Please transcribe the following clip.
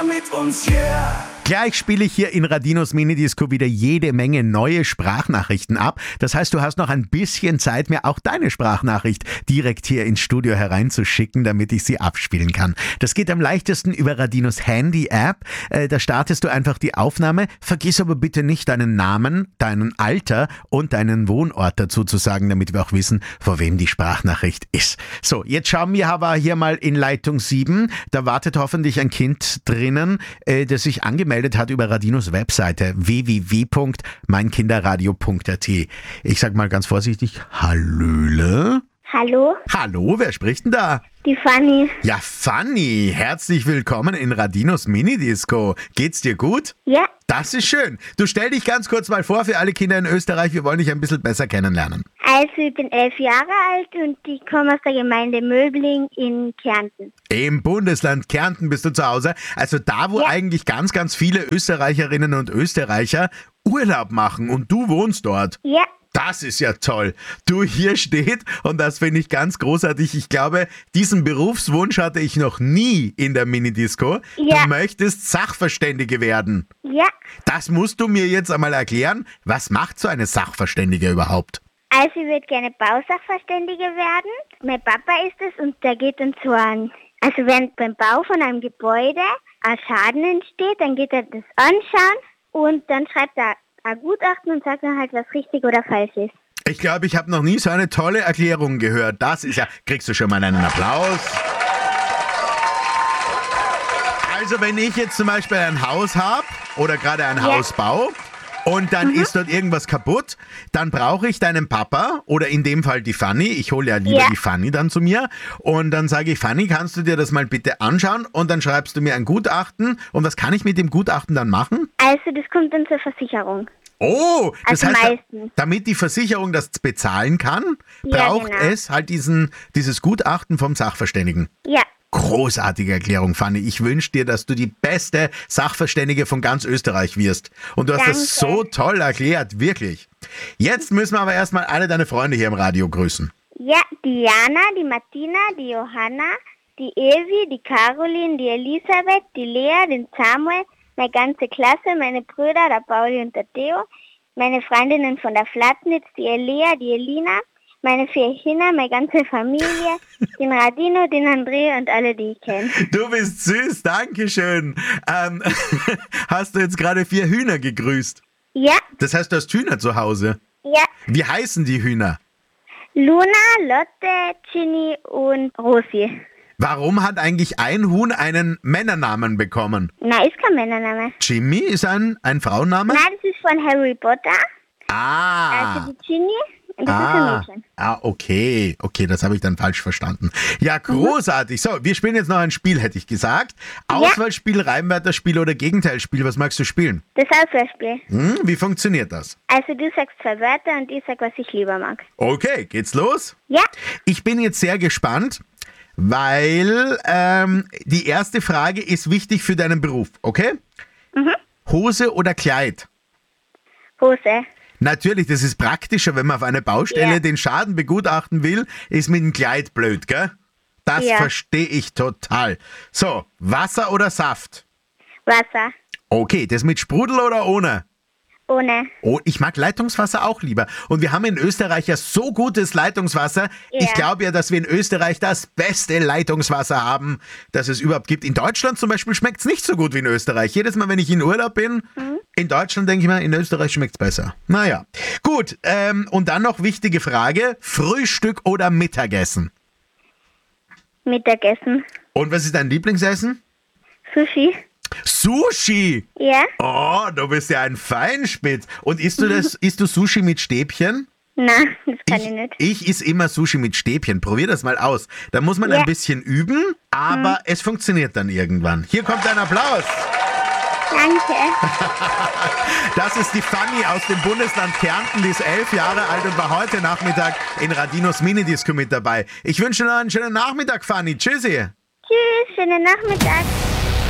Kinder mit uns, yeah. Gleich spiele ich hier in Radinos Minidisco wieder jede Menge neue Sprachnachrichten ab. Das heißt, du hast noch ein bisschen Zeit, mir auch deine Sprachnachricht direkt hier ins Studio hereinzuschicken, damit ich sie abspielen kann. Das geht am leichtesten über Radinos Handy-App. Da startest du einfach die Aufnahme. Vergiss aber bitte nicht deinen Namen, deinen Alter und deinen Wohnort dazu zu sagen, damit wir auch wissen, vor wem die Sprachnachricht ist. So, jetzt schauen wir aber hier mal in Leitung 7. Da wartet hoffentlich ein Kind drinnen, das sich angemeldet hat über Radinos Webseite www.meinkinderradio.at. Ich sag mal ganz vorsichtig, Hallöle. Hallo? Hallo, wer spricht denn da? Die Fanny. Ja, Fanny, herzlich willkommen in Radinos Minidisco. Geht's dir gut? Ja. Das ist schön. Du stell dich ganz kurz mal vor für alle Kinder in Österreich. Wir wollen dich ein bisschen besser kennenlernen. Also ich bin 11 Jahre alt und ich komme aus der Gemeinde Möbling in Kärnten. Im Bundesland Kärnten bist du zu Hause. Also da, wo eigentlich ganz, ganz viele Österreicherinnen und Österreicher Urlaub machen und du wohnst dort. Ja. Das ist ja toll. Du, hier steht, und das finde ich ganz großartig, ich glaube, diesen Berufswunsch hatte ich noch nie in der Minidisco. Ja. Du möchtest Sachverständige werden. Ja. Das musst du mir jetzt einmal erklären. Was macht so eine Sachverständige überhaupt? Also ich würde gerne Bausachverständige werden. Mein Papa ist es und der geht dann so an. Also wenn beim Bau von einem Gebäude ein Schaden entsteht, dann geht er das anschauen und dann schreibt er ein Gutachten und sagt dann halt, was richtig oder falsch ist. Ich glaube, ich habe noch nie so eine tolle Erklärung gehört. Das ist ja... Kriegst du schon mal einen Applaus? Also wenn ich jetzt zum Beispiel ein Haus habe oder gerade ein Haus baue und dann ist dort irgendwas kaputt, dann brauche ich deinen Papa oder in dem Fall die Fanny. Ich hole ja lieber die Fanny dann zu mir und dann sage ich, Fanny, kannst du dir das mal bitte anschauen und dann schreibst du mir ein Gutachten. Und was kann ich mit dem Gutachten dann machen? Also das kommt dann zur Versicherung. Oh, das Also heißt, meistens. damit die Versicherung das bezahlen kann, braucht genau. es halt dieses Gutachten vom Sachverständigen. Ja. Großartige Erklärung, Fanny. Ich wünsche dir, dass du die beste Sachverständige von ganz Österreich wirst. Und du hast das so toll erklärt, wirklich. Jetzt müssen wir aber erstmal alle deine Freunde hier im Radio grüßen. Ja, die Jana, die Martina, die Johanna, die Evi, die Caroline, die Elisabeth, die Lea, den Samuel, meine ganze Klasse, meine Brüder, der Pauli und der Theo, meine Freundinnen von der Flatnitz, die Elia, die Elina, meine 4 Kinder, meine ganze Familie, den Radino, den André und alle, die ich kenne. Du bist süß, dankeschön. Hast du jetzt gerade 4 Hühner gegrüßt? Ja. Das heißt, du hast Hühner zu Hause? Ja. Wie heißen die Hühner? Luna, Lotte, Ginny und Rosi. Warum hat eigentlich ein Huhn einen Männernamen bekommen? Nein, ist kein Männername. Jimmy ist ein Frauenname? Nein, das ist von Harry Potter. Ah. Also die Ginny und das ist ein Mädchen. Okay, das habe ich dann falsch verstanden. Ja, großartig. So, wir spielen jetzt noch ein Spiel, hätte ich gesagt. Auswahlspiel, Reimwörterspiel oder Gegenteilspiel. Was magst du spielen? Das Auswahlspiel. Wie funktioniert das? Also du sagst 2 Wörter und ich sag, was ich lieber mag. Okay, geht's los? Ja. Ich bin jetzt sehr gespannt, weil die erste Frage ist wichtig für deinen Beruf, okay? Hose oder Kleid? Hose. Natürlich, das ist praktischer, wenn man auf einer Baustelle den Schaden begutachten will, ist mit dem Kleid blöd, gell? Das verstehe ich total. So, Wasser oder Saft? Wasser. Okay, das mit Sprudel oder ohne? Ohne. Oh, ich mag Leitungswasser auch lieber. Und wir haben in Österreich ja so gutes Leitungswasser. Ja. Ich glaube ja, dass wir in Österreich das beste Leitungswasser haben, das es überhaupt gibt. In Deutschland zum Beispiel schmeckt es nicht so gut wie in Österreich. Jedes Mal, wenn ich in Urlaub bin, in Deutschland denke ich mir, in Österreich schmeckt es besser. Naja, gut. Und dann noch wichtige Frage, Frühstück oder Mittagessen? Mittagessen. Und was ist dein Lieblingsessen? Sushi. Sushi! Ja? Oh, du bist ja ein Feinspitz. Und isst du Sushi mit Stäbchen? Nein, das kann ich nicht. Ich esse immer Sushi mit Stäbchen. Probier das mal aus. Da muss man ein bisschen üben, aber es funktioniert dann irgendwann. Hier kommt ein Applaus. Danke. Das ist die Fanny aus dem Bundesland Kärnten, die ist 11 Jahre alt und war heute Nachmittag in Radinos Minidisco mit dabei. Ich wünsche noch einen schönen Nachmittag, Fanny. Tschüssi. Tschüss, schönen Nachmittag.